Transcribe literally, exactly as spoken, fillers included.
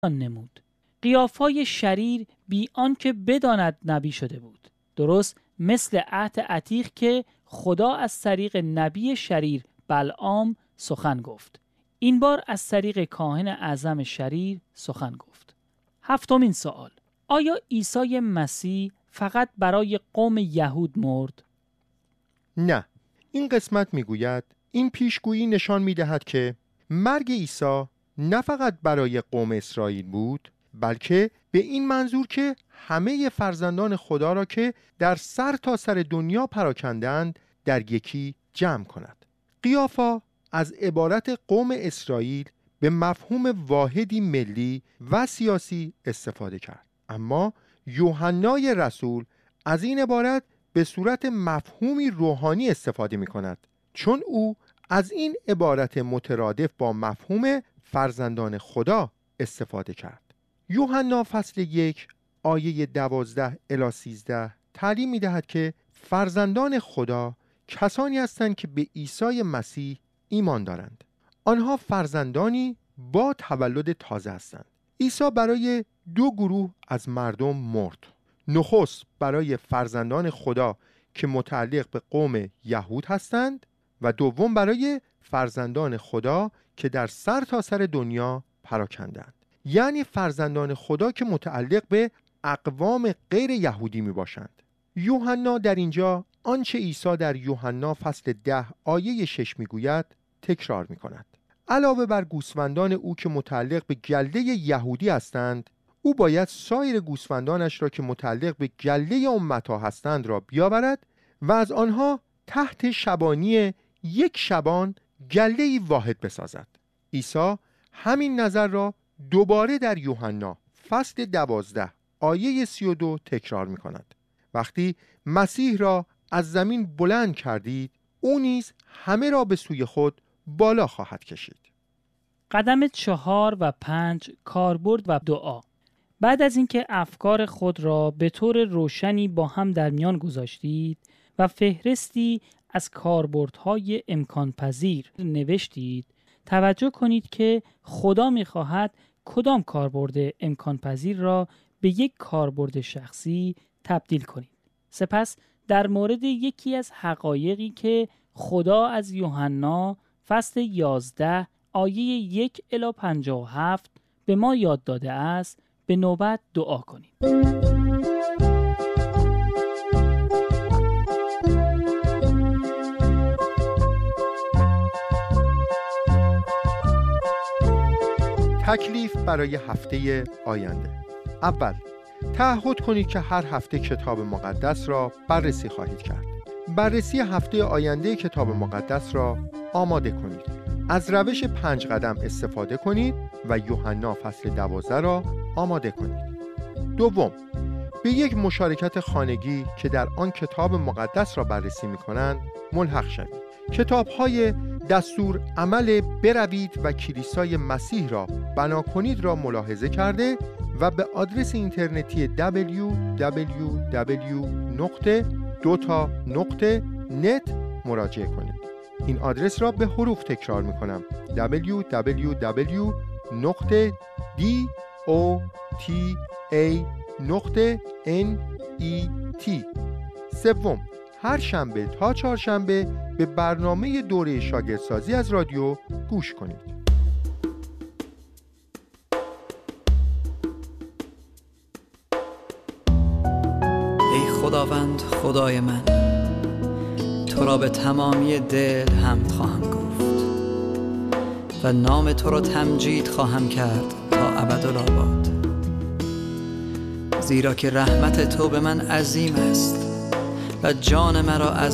نمود. قیافای شریر بی آنکه بداند نبی شده بود، درست مثل عهد عتیق که خدا از طریق نبی شریر بلعام سخن گفت. این بار از طریق کاهن اعظم شریر سخن گفت. هفتمین سوال: آیا عیسی مسیح فقط برای قوم یهود مرد؟ نه. این قسمت میگوید این پیشگویی نشان میدهد که مرگ عیسی نه فقط برای قوم اسرائیل بود، بلکه به این منظور که همه فرزندان خدا را که در سر تا سر دنیا پراکندند در یکی جمع کند. قیافا از عبارت قوم اسرائیل به مفهوم واحدی ملی و سیاسی استفاده کرد، اما یوحنای رسول از این عبارت به صورت مفهومی روحانی استفاده می کند، چون او از این عبارت مترادف با مفهوم فرزندان خدا استفاده کرد. یوحنا فصل یک آیه دوازده الی سیزده تعلیم می دهد که فرزندان خدا کسانی هستند که به عیسی مسیح ایمان دارند. آنها فرزندانی با تولد تازه هستند. عیسی برای دو گروه از مردم مرد. نخست برای فرزندان خدا که متعلق به قوم یهود هستند و دوم برای فرزندان خدا که در سر تا سر دنیا پراکندند، یعنی فرزندان خدا که متعلق به اقوام غیر یهودی می باشند. یوحنا در اینجا آنچه عیسی در یوحنا فصل ده آیه شش می گوید تکرار می کند. علاوه بر گوسفندان او که متعلق به گله یهودی هستند، او باید سایر گوسفندانش را که متعلق به گله امتها هستند را بیاورد و از آنها تحت شبانی یک شبان گله‌ای واحد بسازد. عیسی همین نظر را دوباره در یوحنا فصل دوازده آیه سی و دو تکرار می کند. وقتی مسیح را از زمین بلند کردید، او نیز همه را به سوی خود بالا خواهد کشید. قدم چهار و پنج: کاربرد و دعا. بعد از اینکه افکار خود را به طور روشنی با هم در میان گذاشتید و فهرستی از کاربردهای امکان پذیر نوشتید، توجه کنید که خدا می‌خواهد کدام کاربرد امکان پذیر را به یک کاربرد شخصی تبدیل کنید. سپس در مورد یکی از حقایقی که خدا از یوحنا فصل یازده آیه یک الی پنجاه و هفت به ما یاد داده است، به نوبت دعا کنید. تکلیف برای هفته آینده. اول، تعهد کنید که هر هفته کتاب مقدس را بررسی خواهید کرد. بررسی هفته آینده کتاب مقدس را آماده کنید. از روش پنج قدم استفاده کنید و یوحنا فصل دوازده را آماده کنید. دوم، به یک مشارکت خانگی که در آن کتاب مقدس را بررسی می‌کنند ملحق شوید. کتاب‌های دستور عمل بروید و کلیسای مسیح را بنا کنید را ملاحظه کرده و به آدرس اینترنتی دبلیو دبلیو دبلیو دات دوتا نقطه نت مراجعه کنید. این آدرس را به حروف تکرار می‌کنم: دبلیو دبلیو دبلیو دات دوتا نقطه نت. سوم، هر شنبه تا چهارشنبه به برنامه دوره شاگردسازی از رادیو گوش کنید. ای خداوند خدای من، تو را به تمامی دل حمد خواهم گفت و نام تو را تمجید خواهم کرد تا ابدالآباد، زیرا که رحمت تو به من عظیم است و جان مرا از